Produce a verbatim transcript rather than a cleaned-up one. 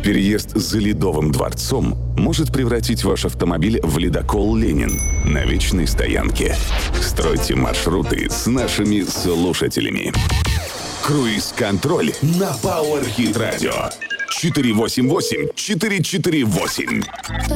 Переезд за Ледовым дворцом может превратить ваш автомобиль в ледокол «Ленин» на вечной стоянке. Стройте маршруты с нашими слушателями. Круиз-контроль на Power Hit Radio. четыре восемь восемь четыре четыре восемь.